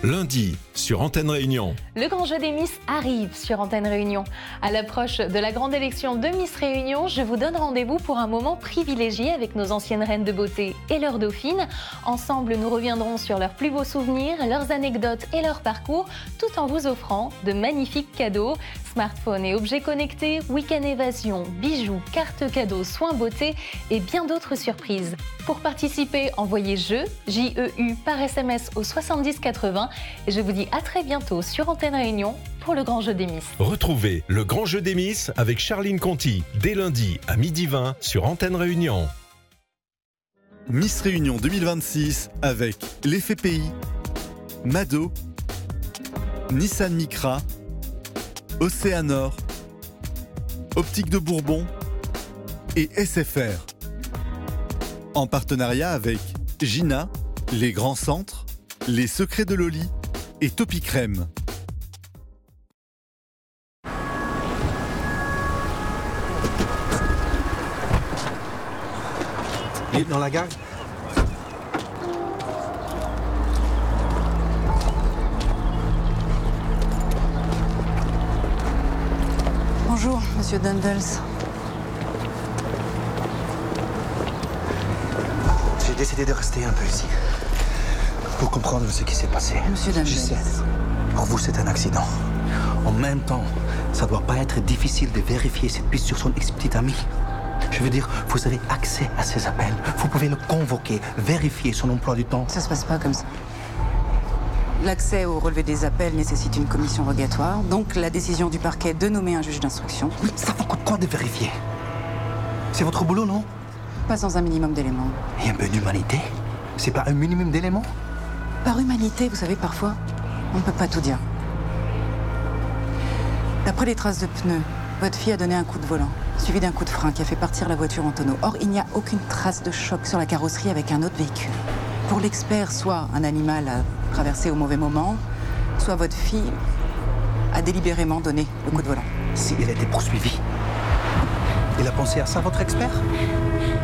lundi, sur Antenne Réunion. Le grand jeu des Miss arrive sur Antenne Réunion. À l'approche de la grande élection de Miss Réunion, je vous donne rendez-vous pour un moment privilégié avec nos anciennes reines de beauté et leurs dauphines. Ensemble, nous reviendrons sur leurs plus beaux souvenirs, leurs anecdotes et leur parcours, tout en vous offrant de magnifiques cadeaux. Smartphones et objets connectés, week-end évasion, bijoux, cartes cadeaux, soins beauté et bien d'autres surprises. Pour participer, envoyez JEU, J-E-U, par SMS au 70 80 et je vous dis à très bientôt sur Antenne Réunion pour le grand jeu des Miss. Retrouvez le grand jeu des Miss avec Charline Conti dès lundi à 12h20 sur Antenne Réunion. Miss Réunion 2026 avec l'Effet Pays, Mado, Nissan Micra, Océanor, Optique de Bourbon et SFR. En partenariat avec Gina, Les Grands Centres, Les Secrets de Loli et Topi Crème. Il est dans la gare. Bonjour, monsieur Dundles. J'ai décidé de rester un peu ici pour comprendre ce qui s'est passé. Monsieur Dundles. Je sais, pour vous c'est un accident. En même temps, ça doit pas être difficile de vérifier cette piste sur son ex-petite amie. Je veux dire, vous avez accès à ses appels. Vous pouvez le convoquer, vérifier son emploi du temps. Ça se passe pas comme ça. L'accès au relevé des appels nécessite une commission rogatoire, donc la décision du parquet de nommer un juge d'instruction. Mais ça vous coûte quoi de vérifier? C'est votre boulot, non? Pas sans un minimum d'éléments. Et un peu d'humanité? C'est pas un minimum d'éléments? Par humanité, vous savez, parfois, on ne peut pas tout dire. D'après les traces de pneus, votre fille a donné un coup de volant, suivi d'un coup de frein qui a fait partir la voiture en tonneau. Or, il n'y a aucune trace de choc sur la carrosserie avec un autre véhicule. Pour l'expert, soit un animal a traversé au mauvais moment, soit votre fille a délibérément donné le coup de volant. S'il était poursuivi, il a pensé à ça, votre expert?